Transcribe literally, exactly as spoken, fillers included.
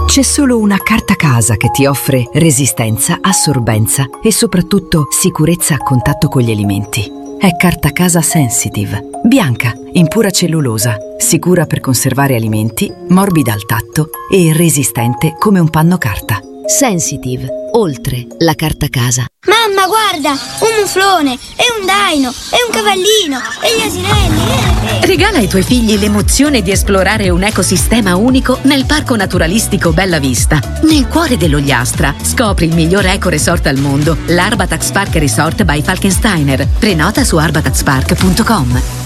C'è solo una carta casa che ti offre resistenza, assorbenza e soprattutto sicurezza a contatto con gli alimenti. È Carta Casa Sensitive. Bianca, in pura cellulosa, sicura per conservare alimenti, morbida al tatto e resistente come un panno carta. Sensitive, oltre la carta casa. Mamma, guarda, un muflone, e un daino, e un cavallino, e gli asinelli. Regala ai tuoi figli l'emozione di esplorare un ecosistema unico nel Parco Naturalistico Bella Vista. Nel cuore dell'Ogliastra scopri il miglior eco resort al mondo, l'Arbatax Park Resort by Falkensteiner. Prenota su arbatax park punto com.